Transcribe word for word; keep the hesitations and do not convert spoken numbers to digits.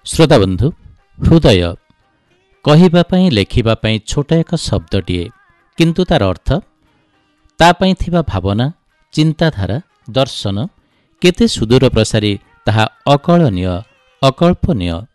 ଶ୍ରୋତାବନ୍ଧୁ, ହୃଦୟ କହିବା ପାଇଁ ଲେଖିବା ପାଇଁ ଛୋଟ ଏକ ଶବ୍ଦଟିଏ, କିନ୍ତୁ ତାର ଅର୍ଥ, ତା ପାଇଁ ଥିବା ଭାବନା, ଚିନ୍ତାଧାରା, ଦର୍ଶନ କେତେ ସୁଦୂର ପ୍ରସାରୀ ତାହା ଅକଳନୀୟ, ଅକଳ୍ପନୀୟ।